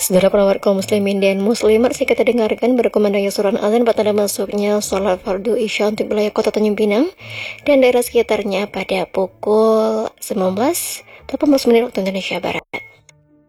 Saudara pelawat kaum muslimin dan muslimat, sih kita dengarkan berkumandangnya surat azan pada masuknya sholat fardu isya untuk wilayah kota Tanjung Pinang dan daerah sekitarnya pada pukul 19.18 waktu Indonesia Barat.